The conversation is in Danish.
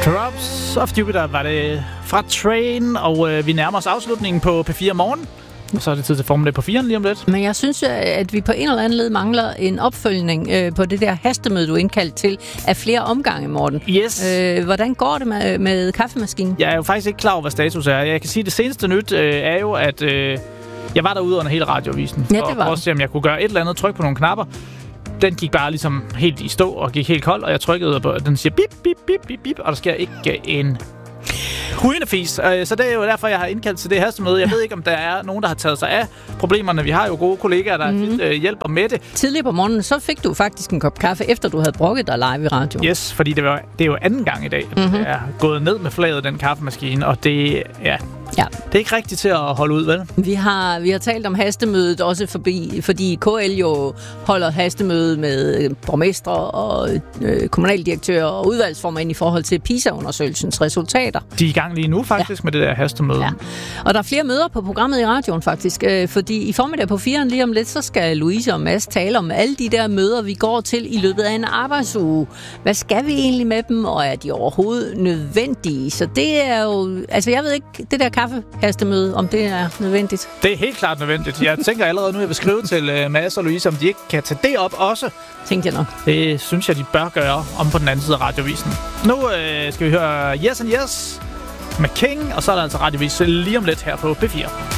Drops of Jupiter var det fra Train, og vi nærmer os afslutningen på P4 Morgen. Og så er det tid til Formel på 4'eren lige om lidt. Men jeg synes, at vi på en eller anden led mangler en opfølgning på det der hastemøde, du er indkaldt til af flere omgange, Morten. Yes. Hvordan går det med kaffemaskinen? Jeg er jo faktisk ikke klar over, hvad status er. Jeg kan sige, at det seneste nyt er jo, at jeg var derude under hele radioavisen. Ja, det var. Og også se, om jeg kunne gøre et eller andet, tryk på nogle knapper. Den gik bare ligesom helt i stå og gik helt kold, og jeg trykkede på, den siger bip, bip, bip, bip, bip, og der sker ikke en hujendefis. Så det er jo derfor, jeg har indkaldt til det hastemøde. Jeg ved ikke, om der er nogen, der har taget sig af problemerne. Vi har jo gode kollegaer, der hjælper med det. Tidligere på morgenen, så fik du faktisk en kop kaffe, efter du havde brokket dig live i radioen. Yes, fordi det er jo anden gang i dag, at det er gået ned med flaget, den kaffemaskine, og det er ikke rigtigt til at holde ud, vel? Vi har talt om hastemødet også fordi KL jo holder hastemøde med borgmestre og kommunaldirektører og udvalgsformænd i forhold til PISA-undersøgelsens resultater. De er i gang lige nu faktisk med det der hastemøde. Ja. Og der er flere møder på programmet i radioen faktisk, fordi i formiddag på 4'eren lige om lidt, så skal Louise og Mads tale om alle de der møder, vi går til i løbet af en arbejdsuge. Hvad skal vi egentlig med dem, og er de overhovedet nødvendige? Så det er jo, altså jeg ved ikke, det der kaffehastemøde, om det er nødvendigt. Det er helt klart nødvendigt. Jeg tænker allerede nu, at jeg vil skrive til Mads og Louise, om de ikke kan tage det op også. Tænkte jeg nok. Det synes jeg, de bør gøre om på den anden side af radiovisen. Nu skal vi høre Yes and Yes med King, og så er der altså radiovis lige om lidt her på P4.